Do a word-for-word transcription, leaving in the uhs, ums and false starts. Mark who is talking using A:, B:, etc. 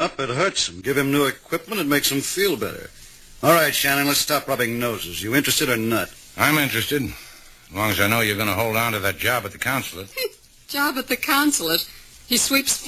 A: up, it hurts him. Give him new equipment, it makes him feel better. All right, Shannon, let's stop rubbing noses. You interested or not?
B: I'm interested, as long as I know you're going to hold on to that job at the consulate.
C: Job at the consulate? He sweeps